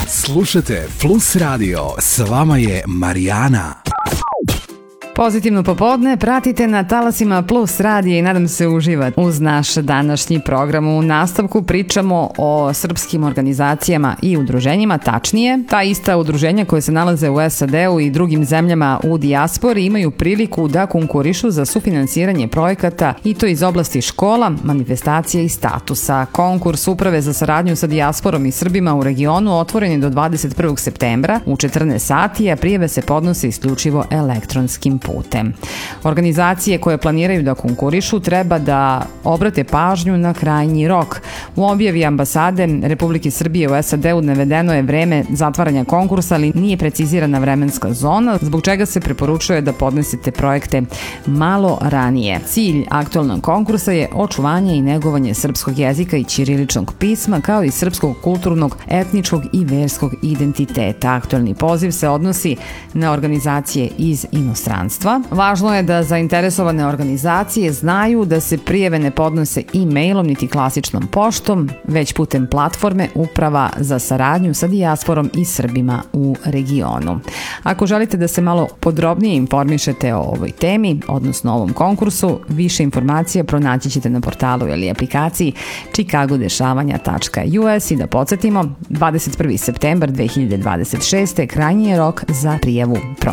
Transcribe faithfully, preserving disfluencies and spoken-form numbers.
Slušajte Plus Radio, s vama je Marijana. Pozitivno popodne pratite na talasima Plus radija i nadam se uživate uz naš današnji program. U nastavku pričamo o srpskim organizacijama i udruženjima, tačnije, ta ista udruženja koje se nalaze u S A D-u i drugim zemljama u dijaspori imaju priliku da konkurišu za sufinansiranje projekata i to iz oblasti škola, manifestacija i statusa. Konkurs Uprave za saradnju sa dijasporom i Srbima u regionu otvoren je do dvadeset prvog septembra u četrnaest sati, a prijave se podnose isključivo elektronskim putem. Organizacije koje planiraju da konkurišu treba da obrate pažnju na krajnji rok. U objavi ambasade Republike Srbije u S A D-u navedeno je vreme zatvaranja konkursa, ali nije precizirana vremenska zona, zbog čega se preporučuje da podnesete projekte malo ranije. Cilj aktualnog konkursa je očuvanje i negovanje srpskog jezika i ćiriličnog pisma, kao i srpskog kulturnog, etničkog i verskog identiteta. Aktualni poziv se odnosi na organizacije iz inostranstva. Važno je da zainteresovane organizacije znaju da se prijave ne podnose e-mailom niti klasičnom poštom, već putem platforme Uprava za saradnju sa dijasporom i Srbima u regionu. Ako želite da se malo podrobnije informišete o ovoj temi, odnosno ovom konkursu, više informacija pronaći ćete na portalu ili aplikaciji chicago dešavanja tačka u s i da podsjetimo, dvadeset prvi septembar dve hiljade dvadeset šeste krajnji je rok za prijavu projekta.